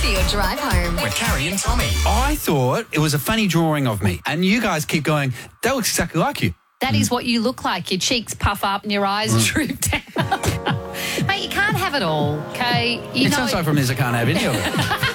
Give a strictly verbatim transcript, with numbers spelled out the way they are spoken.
your drive home. With Carrie and Tommy. I thought it was a funny drawing of me, and you guys keep going, that looks exactly like you. That is what you look like. Your cheeks puff up and your eyes Mm. droop down. Mate, you can't have it all, okay? You It know sounds like from this I can't have any of it.